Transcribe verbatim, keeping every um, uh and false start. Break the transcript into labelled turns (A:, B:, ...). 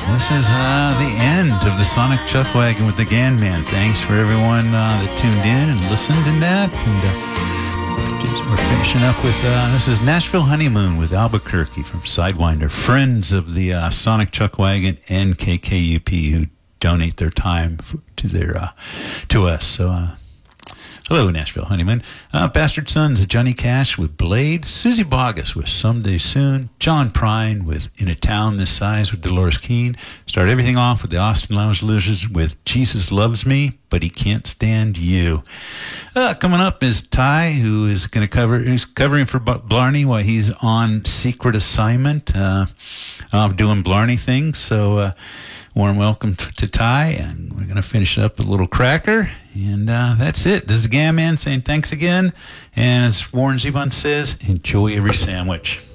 A: This is uh, the end of the Sonic Chuckwagon with the Gan Man. Thanks for everyone uh, that tuned in and listened in that. And uh, just, we're finishing up with, uh, this is Nashville Honeymoon with Albuquerque from Sidewinder, friends of the uh, Sonic Chuckwagon and K K U P who donate their time f- to their uh, to us. So, uh, hello, Nashville Honeymoon. Uh, Bastard Sons, Johnny Cash with Blade. Susie Bogus with Someday Soon. John Prine with In a Town This Size with Dolores Keane. Start everything off with the Austin Lounge Losers with Jesus Loves Me, But He Can't Stand You. Uh, coming up is Ty, who is going to cover, who's covering for B- Blarney while he's on secret assignment uh, of doing Blarney things. So, uh, warm welcome t- to Ty, and we're going to finish up with a little cracker. And uh, that's it. This is the Gan Man saying thanks again. And as Warren Zevon says, enjoy every sandwich.